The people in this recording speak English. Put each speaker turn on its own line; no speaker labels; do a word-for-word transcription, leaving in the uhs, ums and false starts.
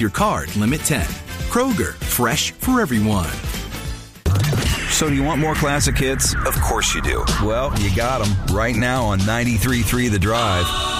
Your card, limit ten. Kroger, fresh for everyone.
So do you want more classic hits? Of course you do. Well, you got them right now on ninety-three point three The Drive.